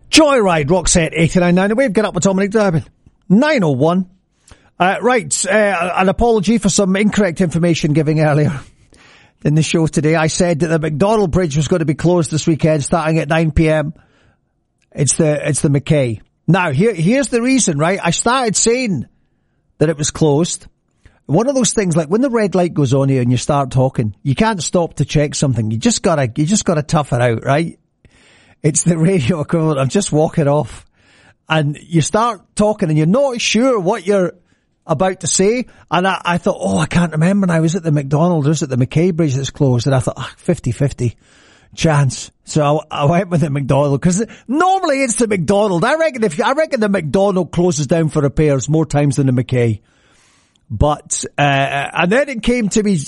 Joyride, Rockset 89.9. We've got up with Dominic Durbin. 9:01. An apology for some incorrect information giving earlier in the show today. I said that the McDonnell Bridge was going to be closed this weekend starting at 9 p.m. It's the Mackay. Now, here's the reason, right? I started saying that it was closed. One of those things, like when the red light goes on here and you start talking, you can't stop to check something. You just gotta tough it out, right? It's the radio equivalent of just walking off. And you start talking and you're not sure what you're about to say. And I thought, I can't remember now. Was it the McDonald's or was it the Mackay Bridge that's closed? And I thought, 50-50 chance. So I went with the McDonald because normally it's the McDonald. I reckon the McDonald closes down for repairs more times than the Mackay. But, and then it came to me